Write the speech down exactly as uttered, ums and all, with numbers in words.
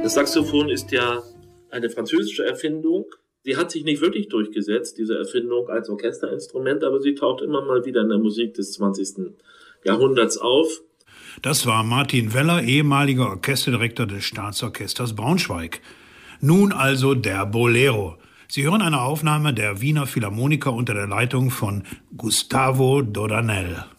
Das Saxophon ist ja eine französische Erfindung. Sie hat sich nicht wirklich durchgesetzt, diese Erfindung als Orchesterinstrument, aber sie taucht immer mal wieder in der Musik des zwanzigsten Jahrhunderts auf. Das war Martin Weller, ehemaliger Orchesterdirektor des Staatsorchesters Braunschweig. Nun also der Bolero. Sie hören eine Aufnahme der Wiener Philharmoniker unter der Leitung von Gustavo Dudamel.